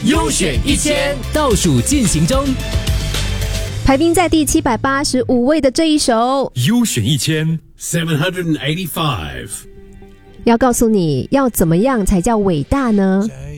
优选1000倒数进行中， 排名在第785位的这一首， 优选 785， 要告诉你要怎么样才叫伟大呢？